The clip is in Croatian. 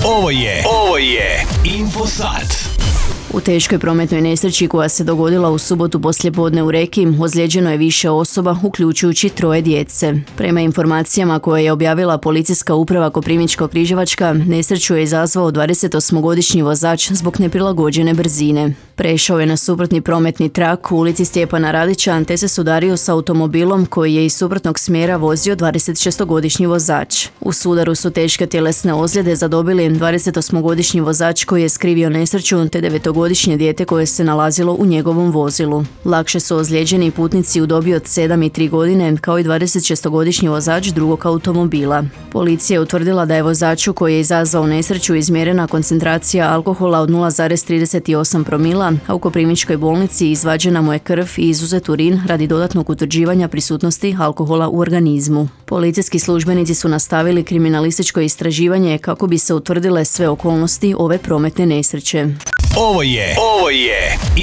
Ovo je Infosat. U teškoj prometnoj nesreći koja se dogodila u subotu poslijepodne u Reki ozlijeđeno je više osoba, uključujući 3 djece. Prema informacijama koje je objavila policijska uprava Koprivničko-križevačka, nesreću je izazvao 28-godišnji vozač zbog neprilagođene brzine. Prešao je na suprotni prometni trak u ulici Stjepana Radića te se sudario s automobilom koji je iz suprotnog smjera vozio 26-godišnji vozač. U sudaru su teške tjelesne ozljede zadobili 28-godišnji vozač koji je skrivio nesreću te 9-godišnje dijete koje se nalazilo u njegovom vozilu. Lakše su ozlijeđeni putnici u dobi od 7 i 3 godine kao i 26-godišnji vozač drugog automobila. Policija je utvrdila da je vozaču koji je izazvao nesreću izmjerena koncentracija alkohola od 0,38 promila, a u Koprivničkoj bolnici izvađena mu je krv i izuzet urin radi dodatnog utvrđivanja prisutnosti alkohola u organizmu. Policijski službenici su nastavili kriminalističko istraživanje kako bi se utvrdile sve okolnosti ove prometne nesreće. Ovo je